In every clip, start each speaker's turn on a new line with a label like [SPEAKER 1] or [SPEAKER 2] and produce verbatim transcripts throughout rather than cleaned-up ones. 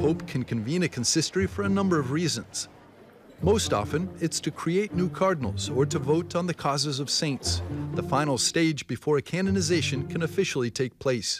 [SPEAKER 1] Pope can convene a consistory for a number of reasons. Most often, it's to create new cardinals or to vote on the causes of saints, the final stage before a canonization can officially take place.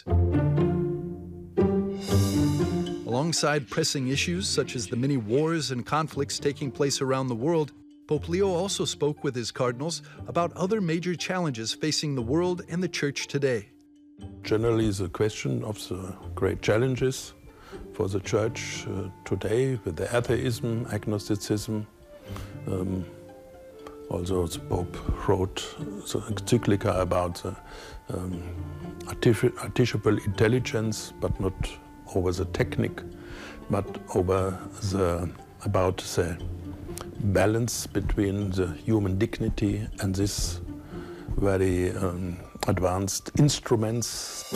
[SPEAKER 1] Alongside pressing issues such as the many wars and conflicts taking place around the world, Pope Leo also spoke with his cardinals about other major challenges facing the world and the Church today.
[SPEAKER 2] Generally, the question of the great challenges for the Church uh, today, with the atheism, agnosticism. Um, also, the Pope wrote the encyclica about the um, artific artificial intelligence, but not over the technique, but over the about the balance between the human dignity and this very um, advanced instruments.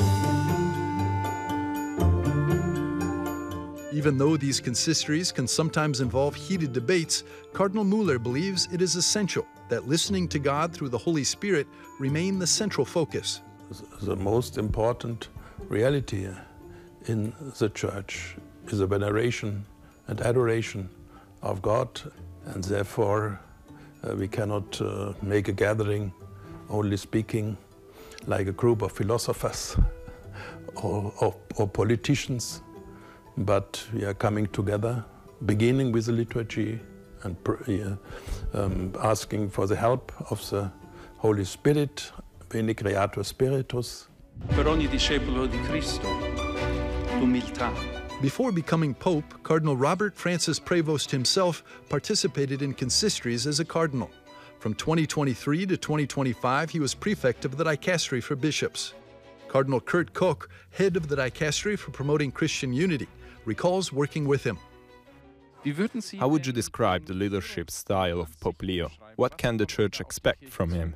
[SPEAKER 1] Even though these consistories can sometimes involve heated debates, Cardinal Muller believes it is essential that listening to God through the Holy Spirit remain the central focus.
[SPEAKER 2] The most important reality in the Church is a veneration and adoration of God, and therefore uh, we cannot uh, make a gathering only speaking like a group of philosophers or, or, or politicians, but we are coming together, beginning with the liturgy and uh, um, asking for the help of the Holy Spirit, Veni Creator Spiritus.
[SPEAKER 3] Per ogni discepolo di Cristo, l'umiltà.
[SPEAKER 1] Before becoming Pope, Cardinal Robert Francis Prevost himself participated in consistories as a cardinal. From twenty twenty-three to twenty twenty-five, he was prefect of the Dicastery for Bishops. Cardinal Kurt Koch, head of the Dicastery for Promoting Christian Unity, recalls working with him.
[SPEAKER 4] How would you describe the leadership style of Pope Leo? What can the Church expect from him?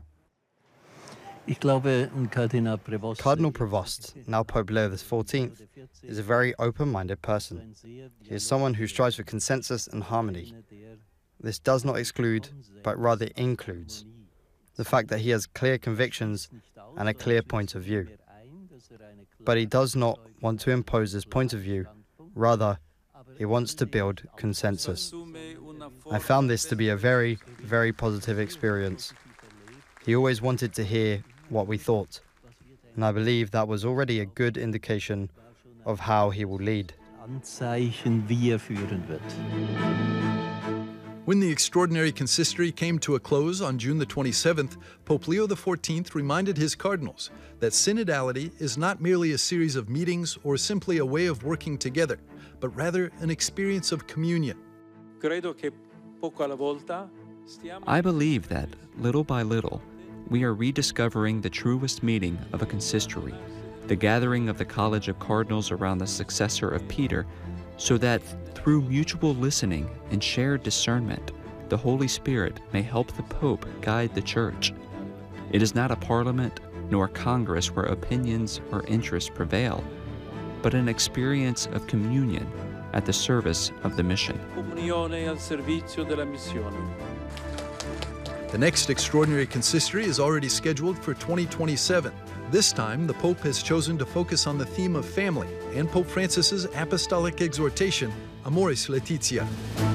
[SPEAKER 5] Cardinal Prevost, now Pope Leo the fourteenth, is a very open-minded person. He is someone who strives for consensus and harmony. This does not exclude, but rather includes, the fact that he has clear convictions and a clear point of view. But he does not want to impose his point of view, rather, he wants to build consensus. I found this to be a very, very positive experience. He always wanted to hear what we thought, and I believe that was already a good indication of how he will lead.
[SPEAKER 1] When the extraordinary consistory came to a close on June the twenty-seventh, Pope Leo the fourteenth reminded his cardinals that synodality is not merely a series of meetings or simply a way of working together, but rather an experience of communion.
[SPEAKER 6] I believe that, little by little, we are rediscovering the truest meaning of a consistory, the gathering of the College of Cardinals around the successor of Peter, so that through mutual listening and shared discernment, the Holy Spirit may help the Pope guide the Church. It is not a parliament nor a congress where opinions or interests prevail, but an experience of communion at the service of the mission.
[SPEAKER 1] The next extraordinary consistory is already scheduled for twenty twenty-seven. This time, the Pope has chosen to focus on the theme of family and Pope Francis's apostolic exhortation, Amoris Laetitia.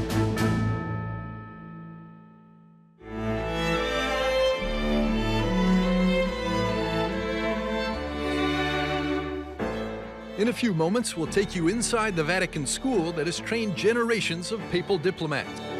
[SPEAKER 1] In a few moments, we'll take you inside the Vatican school that has trained generations of papal diplomats.